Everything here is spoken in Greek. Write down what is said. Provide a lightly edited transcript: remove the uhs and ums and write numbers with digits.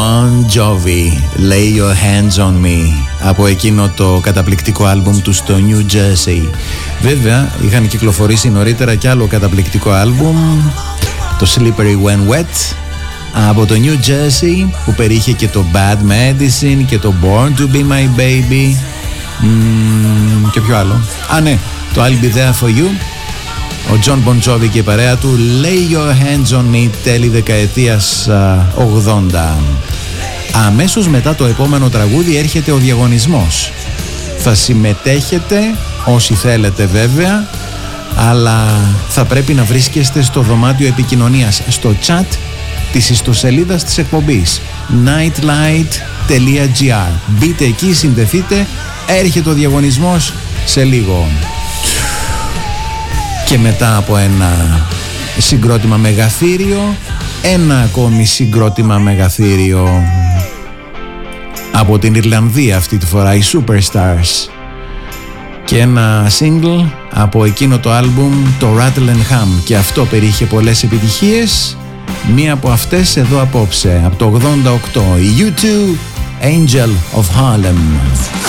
Bon Jovi, Lay Your Hands On Me, από εκείνο το καταπληκτικό άλμπουμ του στο New Jersey. Βέβαια είχαν κυκλοφορήσει νωρίτερα κι άλλο καταπληκτικό άλμπουμ, το Slippery When Wet, από το New Jersey, που περιείχε και το Bad Medicine και το Born To Be My Baby, και ποιο άλλο, ναι, το I'll Be There For You. Ο John Bon Jovi και η παρέα του, Lay Your Hands On Me, τέλη δεκαετίας 80. Αμέσως μετά το επόμενο τραγούδι έρχεται ο διαγωνισμός. Θα συμμετέχετε όσοι θέλετε βέβαια, αλλά θα πρέπει να βρίσκεστε στο δωμάτιο επικοινωνίας, στο chat της ιστοσελίδας της εκπομπής nightlight.gr. Μπείτε εκεί, συνδεθείτε, έρχεται ο διαγωνισμός σε λίγο. Και μετά από ένα συγκρότημα μεγαθύριο, ένα ακόμη συγκρότημα μεγαθύριο από την Ιρλανδία αυτή τη φορά, οι Superstars, και ένα single από εκείνο το άλμπουμ, το Rattle and Hum, και αυτό περιείχε πολλές επιτυχίες. Μία από αυτές εδώ απόψε, από το 88, η U2, Angel of Harlem.